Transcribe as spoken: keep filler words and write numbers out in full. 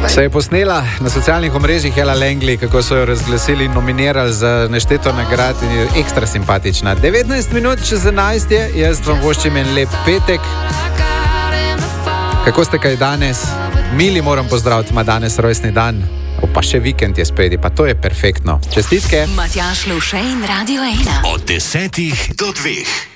Se je posnela na socialnih omrežjih Ella Langley, kako so jo razglasili in nominirali za nešteto nagrad in je ekstra simpatična. devetnajst minut čez enajst je, jaz vam voščim en lep petek. Kako ste kaj danes? Mili moram pozdraviti, ima danes rojstni dan. O, pa še vikend je spet, pa to je perfektno. Čestitke. Matjaž Lovše in Radio ena. Od desetih do dveh.